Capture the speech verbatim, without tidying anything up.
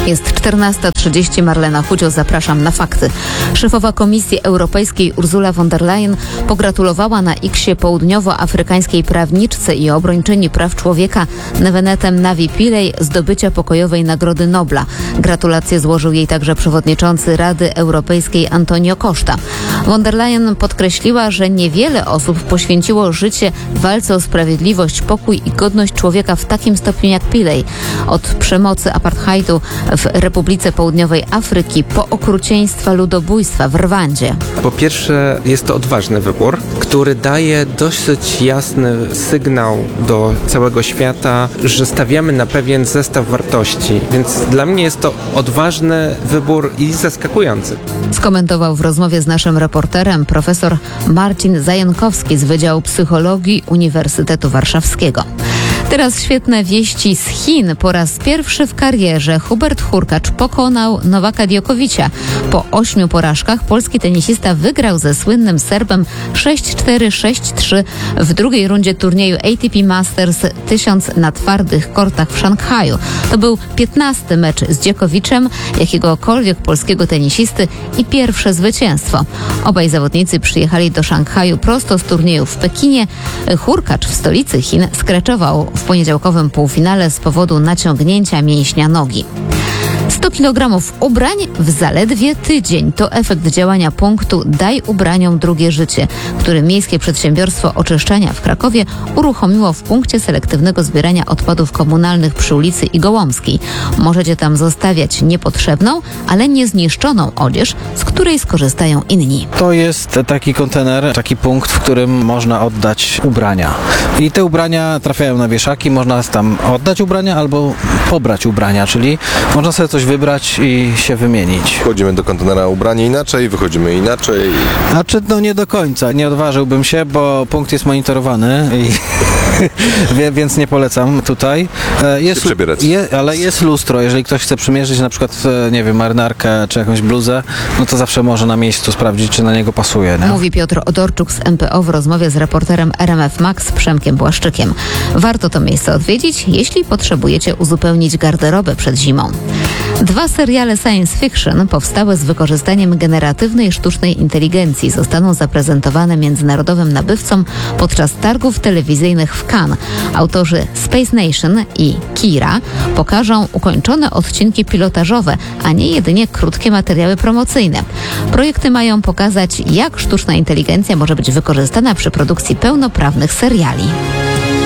Jest czternasta trzydzieści, Marlena Chudzio, zapraszam na fakty. Szefowa Komisji Europejskiej Ursula von der Leyen pogratulowała na X-ie południowoafrykańskiej prawniczce i obrończyni praw człowieka Nevenetem Navi-Pillay zdobycia pokojowej Nagrody Nobla. Gratulacje złożył jej także przewodniczący Rady Europejskiej Antonio Costa. Von der Leyen podkreśliła, że niewiele osób poświęciło życie walce o sprawiedliwość, pokój i godność człowieka w takim stopniu jak Pillay. Od przemocy apartheidu w Republice Południowej Afryki po okrucieństwa ludobójstwa w Rwandzie. Po pierwsze, jest to odważny wybór, który daje dosyć jasny sygnał do całego świata, że stawiamy na pewien zestaw wartości. Więc dla mnie jest to odważny wybór i zaskakujący. Skomentował w rozmowie z naszym reporterem profesor Marcin Zająkowski z Wydziału Psychologii Uniwersytetu Warszawskiego. Teraz świetne wieści z Chin. Po raz pierwszy w karierze Hubert Hurkacz pokonał Nowaka Djokovicia. Po ośmiu porażkach polski tenisista wygrał ze słynnym Serbem sześć cztery, sześć trzy w drugiej rundzie turnieju A T P Masters tysiąc na twardych kortach w Szanghaju. To był piętnasty mecz z Djokovicem jakiegokolwiek polskiego tenisisty i pierwsze zwycięstwo. Obaj zawodnicy przyjechali do Szanghaju prosto z turnieju w Pekinie. Hurkacz w stolicy Chin skreczował w poniedziałkowym półfinale z powodu naciągnięcia mięśnia nogi. sto kilogramów ubrań w zaledwie tydzień. To efekt działania punktu Daj Ubraniom drugie życie, który Miejskie Przedsiębiorstwo Oczyszczania w Krakowie uruchomiło w punkcie selektywnego zbierania odpadów komunalnych przy ulicy Igołomskiej. Możecie tam zostawiać niepotrzebną, ale niezniszczoną odzież, z której skorzystają inni. To jest taki kontener, taki punkt, w którym można oddać ubrania. I te ubrania trafiają na wieszaki, można tam oddać ubrania albo pobrać ubrania, czyli można sobie coś wybrać i się wymienić. Wchodzimy do kontenera ubranie inaczej, wychodzimy inaczej. Znaczy, no nie do końca. Nie odważyłbym się, bo punkt jest monitorowany, i więc nie polecam tutaj. Jest, je, ale jest lustro. Jeżeli ktoś chce przymierzyć na przykład, nie wiem, marynarkę czy jakąś bluzę, no to zawsze może na miejscu sprawdzić, czy na niego pasuje. Nie? Mówi Piotr Odorczuk z M P O w rozmowie z reporterem R M F Max Przemkiem Błaszczykiem. Warto to miejsce odwiedzić, jeśli potrzebujecie uzupełnić garderobę przed zimą. Dwa seriale science fiction powstałe z wykorzystaniem generatywnej sztucznej inteligencji zostaną zaprezentowane międzynarodowym nabywcom podczas targów telewizyjnych w Cannes. Autorzy Space Nation i Kira pokażą ukończone odcinki pilotażowe, a nie jedynie krótkie materiały promocyjne. Projekty mają pokazać, jak sztuczna inteligencja może być wykorzystana przy produkcji pełnoprawnych seriali.